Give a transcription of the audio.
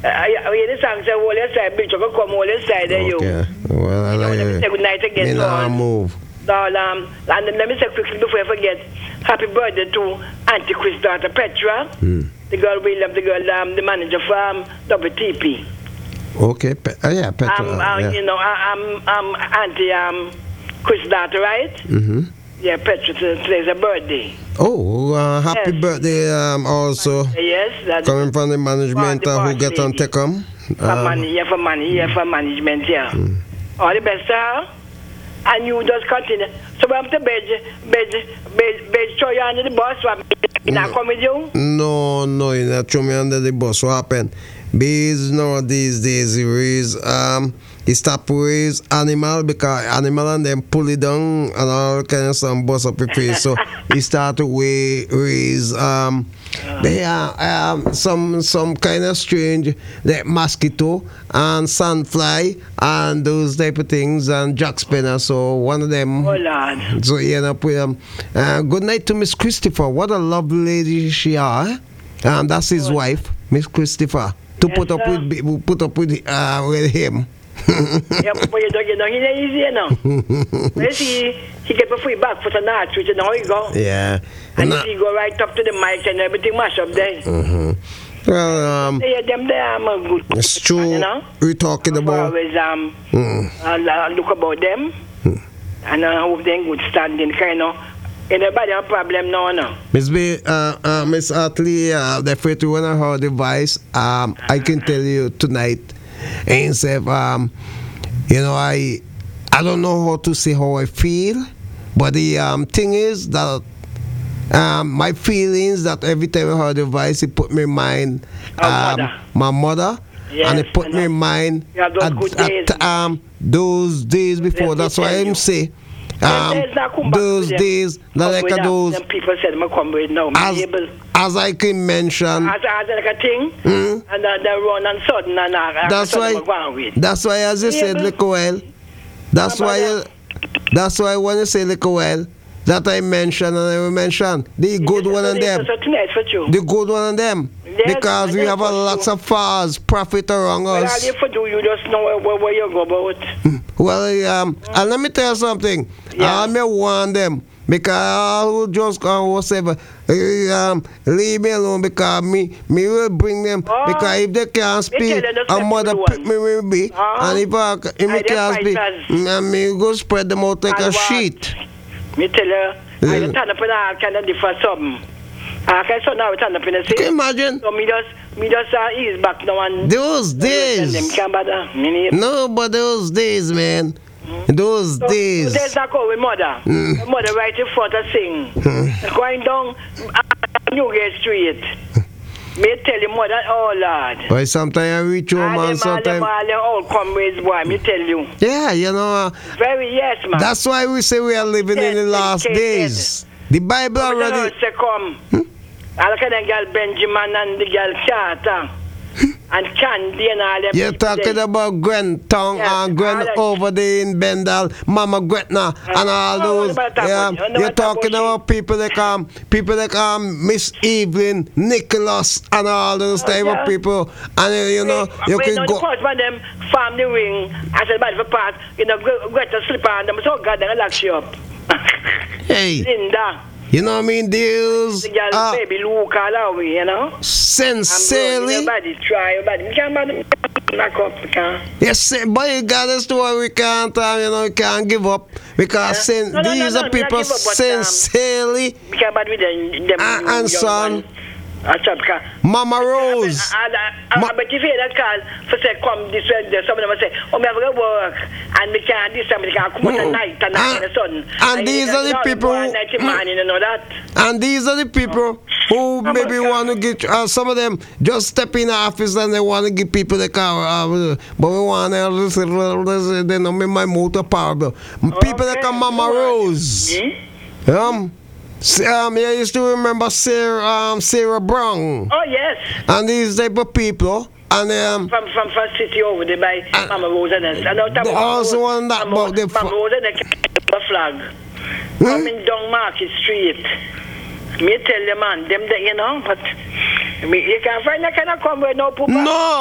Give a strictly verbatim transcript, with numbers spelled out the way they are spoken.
I hear the song say, "All inside, bitch, you go come all inside there, you." Okay. Well, I You know, like let me it. say good night again. Me so nah on. move. So, um, and then let me say quickly before I forget, happy birthday to Auntie Chris' daughter Petra, Hmm. the girl we love, the girl, um, the manager from W T P. Okay. Pe- uh, yeah, Petra. Um, uh, uh, yeah. You know, I- I'm, I'm Auntie um, Chris' daughter, right? Mm-hmm. Yeah, Petra, today's her birthday. Oh, uh, happy Yes. birthday! Um, also Yes, that's coming from the management the uh, who boss get on lady. Tecum. for Um, money, yeah, for money, yeah, for management, yeah. Mm. All the best, sir. And you just continue. So I'm to bed, bed, bed, bed, show you under the bus. So I'm not come with you. No, no, you not throw me under the bus. What happened? Bees now these days he raise um he stop raise animal because animal and then pull it down and all kind of some bust up your face. So he start to wa- raise um they are um some some kind of strange like mosquito and sandfly and those type of things and jack spinner. So one of them. Oh Lord. So he end up with um uh, good night to Miss Christopher. What a lovely lady she are. Um, that's his Oh. wife, Miss Christopher. To Yes, put up sir. with put up with uh, with him. Yeah, but you don't, you know, he's easy, you know. Well, see, he get a free back for the night, which you know, you go. Yeah. And And, uh, he go right up to the mic and everything mash up there. mhm. Well, um, Yeah, them there, I'm a good. it's true. You know? We're talking I've about. always um, Mm. I'll, I'll look about them. And I hope they're in good standing, kind of. Anybody have a problem now, no? Miss B, uh, uh, Miss Atley, uh, the first when I heard the voice, um, I can tell you tonight, and say, um, you know, I, I don't know how to say how I feel, but the um, thing is that um, my feelings that every time I heard the voice, it put me in mind, Our um, mother. my mother, Yes, and it put I me in know. mind Yeah, those good days. at, um, those days before. Let me That's why tell I'm you. say. Them Um, days now come back those with them. days, Come like with them. those, Them people said, "I'm come with now." as, Me able, as I can mention, as, as like a thing, Mm. and uh, they run and sudden and uh, that's uh, why, sudden go on with. that's why, as you Me said, able- little well, that's Remember why, you, that? that's why when you say little well, that I mention and I will mention the good one and them, So tonight for you. the good one and them, Yes, because we yes, have a for lots sure. of fars profit around Well, all us. you for do, you just know where, where, where you go about. Well, um, and let me tell you something. Yeah. I may warn them because I will just go whatever. Uh, um, leave me alone because me, me will bring them. Oh. Because if they can't Me speak, tell you, just a let mother people pick one. me will be. Oh. And if I, if Aye, me they're can't speak, fighters. and me go spread them out like And a what? sheet. Me tell you, I Yeah. turn up in all kind of different something. I can so now turn up in the Can you city. imagine? So me just, me just uh, ease back now and Those them days. can't bother. Me need. No, but those days, man. Those So, days. so there's that call with mother. Mm. My mother right in front of sing. Going down uh, Newgate Street. Me tell you mother, oh Lord. But sometimes I reach home All and them, all them, sometimes. all them old comrades, boy, me tell you. Yeah, you know. Uh, Very yes, man. That's why we say we are living in the last Educated. days. The Bible But you know, already. say come. I look at the girl Benjamin and the girl Charter. And Candy and all them. You're people talking there. about Gwen Tong Yes, and Gwen all that- over there in Bendal, Mama Gretna, and all no, those. what about that Yeah, one? You know you're what talking about about people that come, people that come, Miss Evelyn, Nicholas, and all those Oh, type yeah. of people. And uh, you know, you Wait, can no, go. the first one them farm the ring. I said, but for part, you know, get a slipper on them. So God, they'll lock you up. Hey, Linda. you know what I mean? Deals The girl, are baby Luke, all that way, you know. sincerely. Nobody try, nobody. You can't bother me. Knock up, you can't. Yes, sir, but you got us to where we can't, um, you know, we can't give up because Yeah. sin- No, no, no, these no, are not people give up, but, um, sincerely. You can't bother with them. them Ah, young and son. ones. I said, because Mama Rose. I, I, I, Ma- I, but if you hear that call, for say, come this way, there, some of them will say, oh, me have to work, and we can't this time, we can't come out at Mm. night, and night in the sun. and these you are the know, people go who- at night in the morning, you know that? And these are the people who Oh, maybe my God. want to get, uh, some of them just step in the office and they want to give people the car. Uh, but we want to, they know me my motor power. bill. People that Okay. come Mama Rose. Me? Um, s- um, I used to remember Sarah, um, Sarah Brown. Oh, yes. And these type of people. And um, From from from city over there by Uh, Mama Rose and us. I know that the Mama also Rose- one that Mama, about the Mama fu- Rose and the flag. Coming down Market Street. Me tell you, man, them that, you know, but me, you can't find that kind of come where no poop. no.